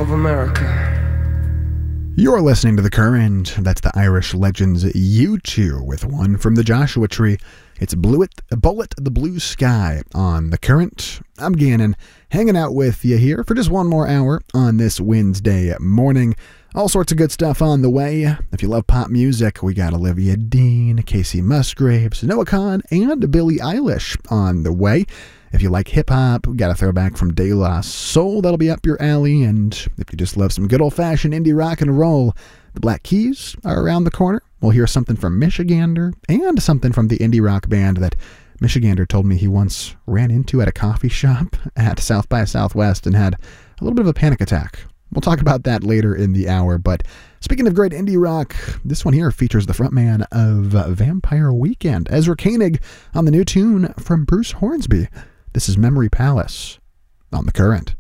of America. You're listening to The Current. That's the Irish Legends U2 with one from the Joshua Tree. It's Bullet the Blue Sky on The Current. I'm Gannon, hanging out with you here for just one more hour on this Wednesday morning. All sorts of good stuff on the way. If you love pop music, we got Olivia Dean, Casey Musgraves, Noah Kahan, and Billie Eilish on the way. If you like hip-hop, we got a throwback from De La Soul that'll be up your alley. And if you just love some good old-fashioned indie rock and roll, the Black Keys are around the corner. We'll hear something from Michigander and something from the indie rock band that Michigander told me he once ran into at a coffee shop at South by Southwest and had a little bit of a panic attack. We'll talk about that later in the hour. But speaking of great indie rock, this one here features the frontman of Vampire Weekend, Ezra Koenig, on the new tune from Bruce Hornsby. This is Memory Palace on The Current.